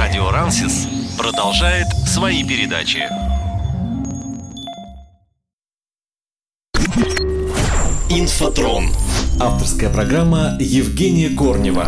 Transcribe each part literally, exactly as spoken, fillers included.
Радио Рансис продолжает свои передачи. Инфотрон. Авторская программа Евгения Корнева.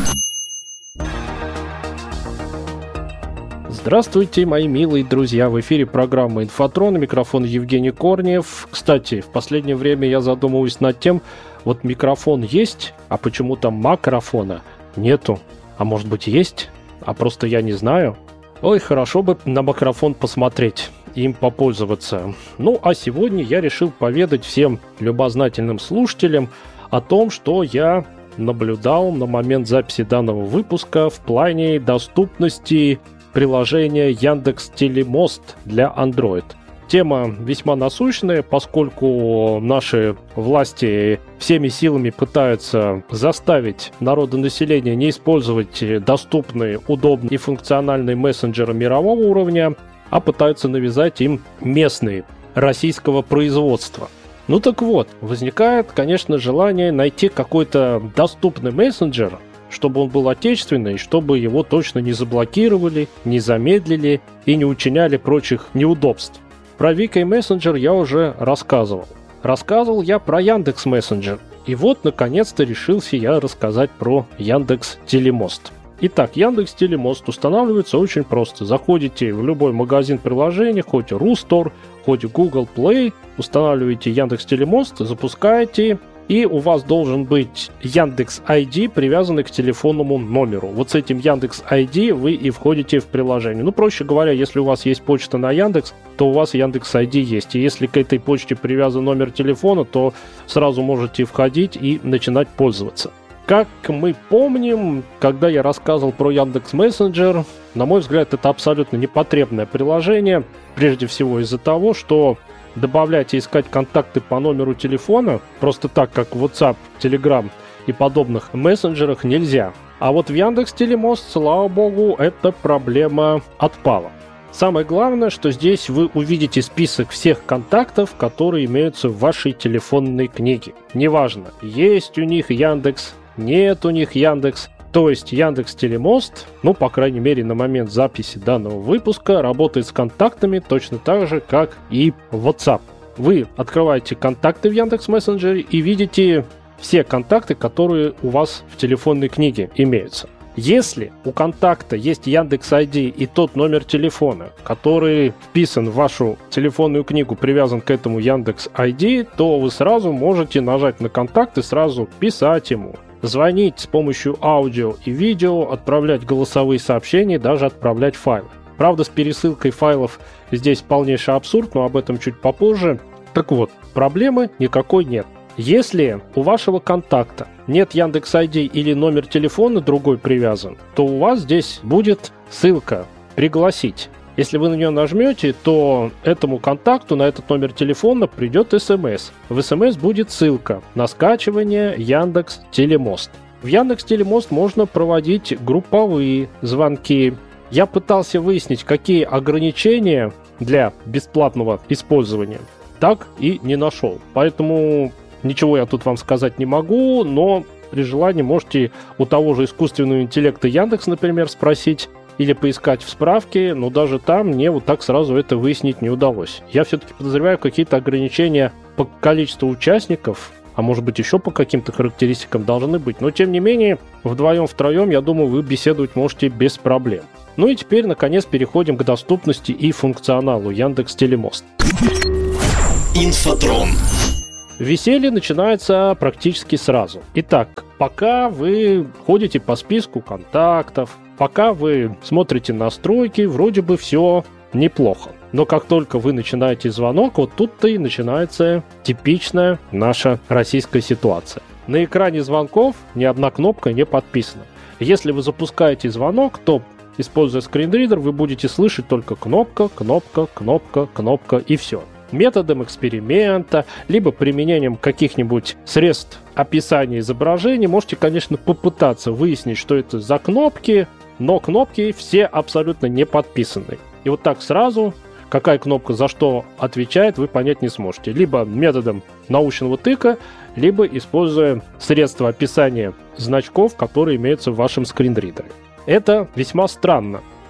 Здравствуйте, мои милые друзья! В эфире программа «Инфотрон», микрофон Евгений Корнев. Кстати, в последнее время я задумываюсь над тем, вот микрофон есть, а почему-то макрофона нету. А может быть есть, а просто я не знаю. Ой, хорошо бы на макрофон посмотреть, им попользоваться. Ну, а сегодня я решил поведать всем любознательным слушателям о том, что я наблюдал на момент записи данного выпуска в плане доступности приложения Яндекс.Телемост для Android. Тема весьма насущная, поскольку наши власти всеми силами пытаются заставить народонаселение не использовать доступные, удобные и функциональные мессенджеры мирового уровня, а пытаются навязать им местные, российского производства. Ну так вот, возникает, конечно, желание найти какой-то доступный мессенджер, чтобы он был отечественный, чтобы его точно не заблокировали, не замедлили и не учиняли прочих неудобств. Про ви кей Messenger я уже рассказывал. Рассказывал я про Яндекс Мессенджер. И вот, наконец-то, решился я рассказать про Яндекс.Телемост. Итак, Яндекс.Телемост устанавливается очень просто. Заходите в любой магазин приложений, хоть Рустор, хоть Google Play, устанавливаете Яндекс.Телемост, запускаете, и у вас должен быть Яндекс ай ди, привязанный к телефонному номеру. Вот с этим Яндекс ай ди вы и входите в приложение. Ну, проще говоря, если у вас есть почта на Яндекс, то у вас Яндекс ай ди есть. И если к этой почте привязан номер телефона, то сразу можете входить и начинать пользоваться. Как мы помним, когда я рассказывал про Яндекс Мессенджер, на мой взгляд, это абсолютно непотребное приложение. Прежде всего из-за того, что добавлять и искать контакты по номеру телефона просто так, как в WhatsApp, Telegram и подобных мессенджерах, нельзя. А вот в Яндекс.Телемост, слава богу, эта проблема отпала. Самое главное, что здесь вы увидите список всех контактов, которые имеются в вашей телефонной книге. Неважно, есть у них Яндекс, нет у них Яндекс. То есть Яндекс.Телемост, ну, по крайней мере, на момент записи данного выпуска, работает с контактами точно так же, как и WhatsApp. Вы открываете контакты в Яндекс Мессенджере и видите все контакты, которые у вас в телефонной книге имеются. Если у контакта есть Яндекс ай ди и тот номер телефона, который вписан в вашу телефонную книгу, привязан к этому Яндекс ай ди, то вы сразу можете нажать на контакт и сразу писать ему. Звонить с помощью аудио и видео, отправлять голосовые сообщения, даже отправлять файлы. Правда, с пересылкой файлов здесь полнейший абсурд, но об этом чуть попозже. Так вот, проблемы никакой нет. Если у вашего контакта нет Яндекс ай ди или номер телефона другой привязан, то у вас здесь будет ссылка «Пригласить». Если вы на нее нажмете, то этому контакту на этот номер телефона придет смс. В смс будет ссылка на скачивание Яндекс.Телемост. В Яндекс.Телемост можно проводить групповые звонки. Я пытался выяснить, какие ограничения для бесплатного использования. Так и не нашел. Поэтому ничего я тут вам сказать не могу, но при желании можете у того же искусственного интеллекта Яндекс, например, спросить, или поискать в справке, но даже там мне вот так сразу это выяснить не удалось. Я все-таки подозреваю какие-то ограничения по количеству участников, а может быть еще по каким-то характеристикам должны быть. Но тем не менее, вдвоем-втроем, я думаю, вы беседовать можете без проблем. Ну и теперь, наконец, переходим к доступности и функционалу Яндекс.Телемост. Инфотрон. Веселье начинается практически сразу. Итак, пока вы ходите по списку контактов, пока вы смотрите настройки, вроде бы все неплохо. Но как только вы начинаете звонок, вот тут-то и начинается типичная наша российская ситуация. На экране звонков ни одна кнопка не подписана. Если вы запускаете звонок, то, используя скринридер, вы будете слышать только кнопка, кнопка, кнопка, кнопка и все. Методом эксперимента, либо применением каких-нибудь средств описания изображений можете, конечно, попытаться выяснить, что это за кнопки, но кнопки все абсолютно не подписаны. И вот так сразу, какая кнопка за что отвечает, вы понять не сможете. Либо методом научного тыка, либо используя средства описания значков, которые имеются в вашем скринридере. Это весьма странно.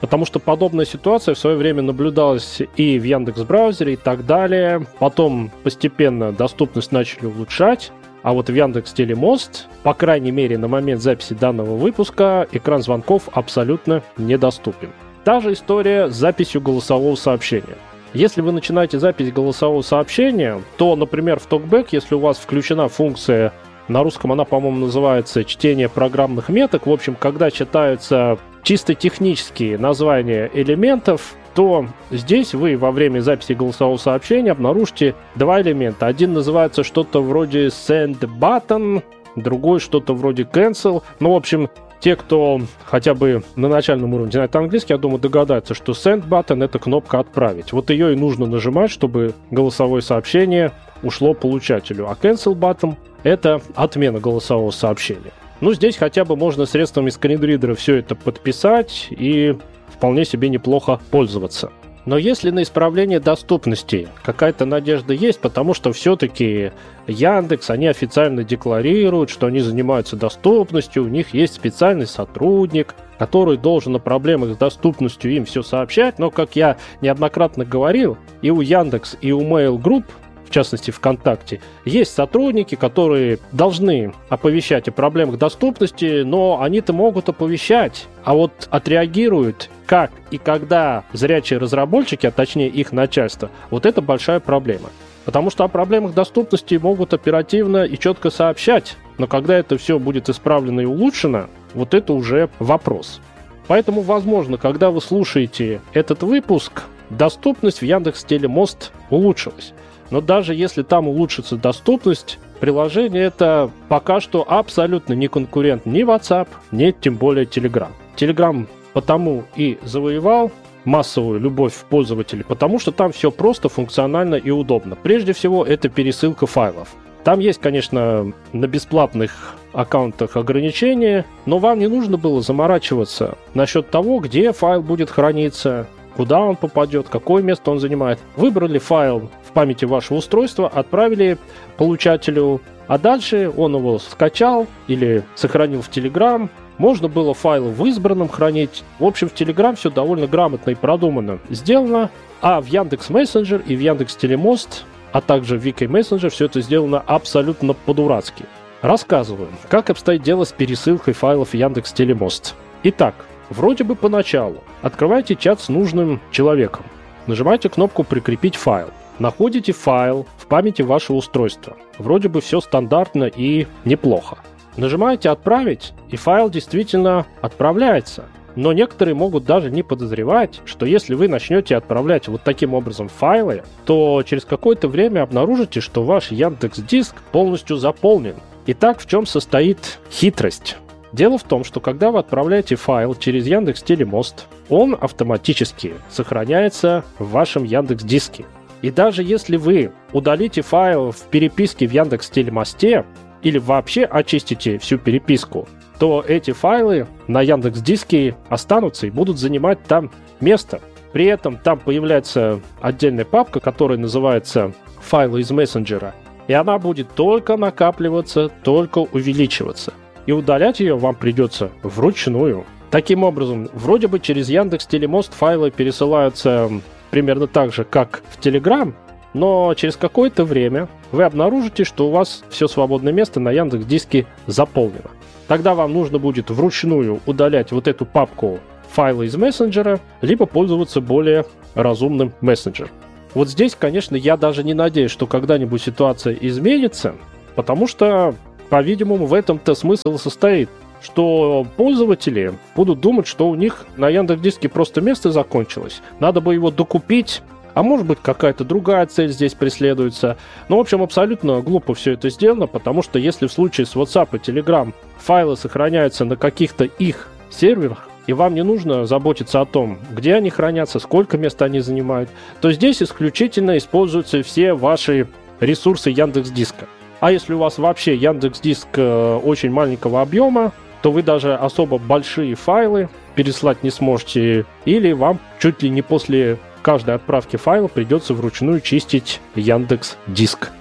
Потому что подобная ситуация в свое время наблюдалась и в Яндекс.Браузере и так далее. Потом постепенно доступность начали улучшать. А вот в Яндекс.Телемост, по крайней мере на момент записи данного выпуска, экран звонков абсолютно недоступен. Та же история с записью голосового сообщения. Если вы начинаете запись голосового сообщения, то, например, в TalkBack, если у вас включена функция, на русском она, по-моему, называется чтение программных меток, в общем, когда читаются чисто технические названия элементов, то здесь вы во время записи голосового сообщения обнаружите два элемента. Один называется что-то вроде send button, другой что-то вроде cancel. Ну, в общем, те, кто хотя бы на начальном уровне знает английский, я думаю, догадаются, что send button — это кнопка «Отправить». Вот ее и нужно нажимать, чтобы голосовое сообщение ушло получателю. А cancel button — это отмена голосового сообщения. Ну, здесь хотя бы можно средствами скринридера все это подписать и вполне себе неплохо пользоваться. Но если на исправление доступности какая-то надежда есть, потому что все-таки Яндекс, они официально декларируют, что они занимаются доступностью, у них есть специальный сотрудник, который должен о проблемах с доступностью им все сообщать, но, как я неоднократно говорил, и у Яндекс, и у Mail Group, в частности ВКонтакте, есть сотрудники, которые должны оповещать о проблемах доступности, но они-то могут оповещать, а вот отреагируют как и когда зрячие разработчики, а точнее их начальство, вот это большая проблема. Потому что о проблемах доступности могут оперативно и четко сообщать, но когда это все будет исправлено и улучшено, вот это уже вопрос. Поэтому, возможно, когда вы слушаете этот выпуск, доступность в Яндекс.Телемост улучшилась. Но даже если там улучшится доступность, приложение это пока что абсолютно не конкурент ни WhatsApp, ни тем более Telegram. Telegram потому и завоевал массовую любовь пользователей, потому что там все просто, функционально и удобно. Прежде всего, это пересылка файлов. Там есть, конечно, на бесплатных аккаунтах ограничения, но вам не нужно было заморачиваться насчет того, где файл будет храниться, куда он попадет, какое место он занимает. Выбрали файл в памяти вашего устройства, отправили получателю, а дальше он его скачал или сохранил в Telegram. Можно было файлы в избранном хранить. В общем, в Telegram все довольно грамотно и продуманно сделано, а в Яндекс.Мессенджер и в Яндекс.Телемост, а также в ви кей Messenger все это сделано абсолютно по-дурацки. Рассказываю, как обстоит дело с пересылкой файлов в Яндекс.Телемост. Итак, вроде бы поначалу открываете чат с нужным человеком, нажимаете кнопку «Прикрепить файл», находите файл в памяти вашего устройства. Вроде бы все стандартно и неплохо. Нажимаете «Отправить», и файл действительно отправляется. Но некоторые могут даже не подозревать, что если вы начнете отправлять вот таким образом файлы, то через какое-то время обнаружите, что ваш Яндекс.Диск полностью заполнен. Итак, в чем состоит хитрость? Дело в том, что когда вы отправляете файл через Яндекс.Телемост, он автоматически сохраняется в вашем Яндекс.Диске. И даже если вы удалите файл в переписке в Яндекс.Телемосте или вообще очистите всю переписку, то эти файлы на Яндекс.Диске останутся и будут занимать там место. При этом там появляется отдельная папка, которая называется «Файлы из мессенджера», и она будет только накапливаться, только увеличиваться. И удалять ее вам придется вручную. Таким образом, вроде бы через Яндекс.Телемост файлы пересылаются примерно так же, как в Telegram, но через какое-то время вы обнаружите, что у вас все свободное место на Яндекс.Диске заполнено. Тогда вам нужно будет вручную удалять вот эту папку «Файлы из мессенджера», либо пользоваться более разумным мессенджером. Вот здесь, конечно, я даже не надеюсь, что когда-нибудь ситуация изменится, потому что, по-видимому, в этом-то смысл состоит, что пользователи будут думать, что у них на Яндекс.Диске просто место закончилось, надо бы его докупить, а может быть какая-то другая цель здесь преследуется. Но, в общем, абсолютно глупо все это сделано, потому что если в случае с WhatsApp и Telegram файлы сохраняются на каких-то их серверах, и вам не нужно заботиться о том, где они хранятся, сколько места они занимают, то здесь исключительно используются все ваши ресурсы Яндекс.Диска. А если у вас вообще Яндекс.Диск э, очень маленького объема, то вы даже особо большие файлы переслать не сможете, или вам чуть ли не после каждой отправки файла придется вручную чистить Яндекс.Диск.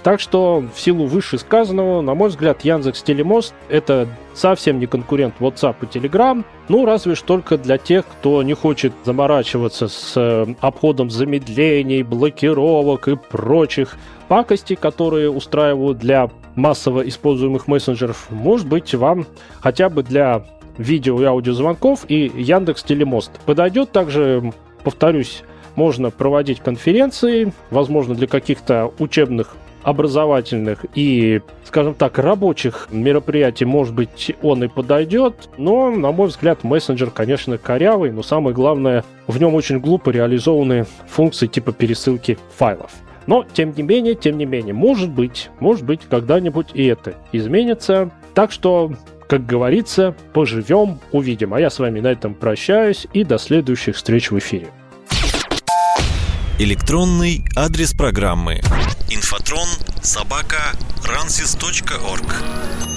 Так что, в силу вышесказанного, на мой взгляд, Яндекс.Телемост — это совсем не конкурент WhatsApp и Telegram, ну, разве ж только для тех, кто не хочет заморачиваться с обходом замедлений, блокировок и прочих пакостей, которые устраивают для массово используемых мессенджеров. Может быть, вам хотя бы для видео и аудиозвонков и Яндекс.Телемост подойдет. Также, повторюсь, можно проводить конференции, возможно, для каких-то учебных, образовательных и, скажем так, рабочих мероприятий, может быть, он и подойдет. Но, на мой взгляд, мессенджер, конечно, корявый, но самое главное, в нем очень глупо реализованы функции типа пересылки файлов. Но, тем не менее, тем не менее, может быть, может быть, когда-нибудь и это изменится. Так что, как говорится, поживем, увидим. А я с вами на этом прощаюсь и до следующих встреч в эфире. Электронный адрес программы: инфотрон собака рансис точка орг.